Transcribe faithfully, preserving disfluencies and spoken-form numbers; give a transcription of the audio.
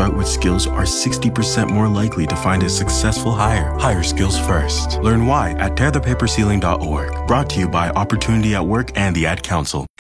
start with skills are sixty percent more likely to find a successful hire. Hire skills first. Learn why at tear the paper ceiling dot org. Brought to you by Opportunity at Work and the Ad Council.